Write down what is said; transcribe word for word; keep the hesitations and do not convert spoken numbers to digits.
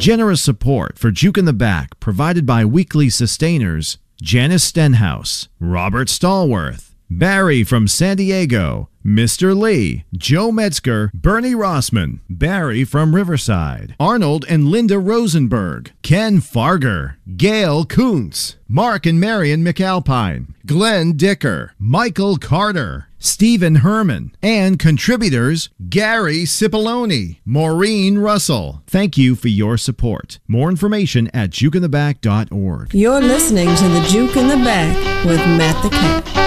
Generous support for Juke in the Back provided by weekly sustainers Janice Stenhouse, Robert Stallworth, Barry from San Diego, Mister Lee, Joe Metzger, Bernie Rossman, Barry from Riverside, Arnold and Linda Rosenberg, Ken Farger, Gail Kuntz, Mark and Marion McAlpine, Glenn Dicker, Michael Carter, Stephen Herman, and contributors Gary Cipollone, Maureen Russell. Thank you for your support. More information at juke in the back dot org. You're listening to the Juke in the Back with Matt the Cat.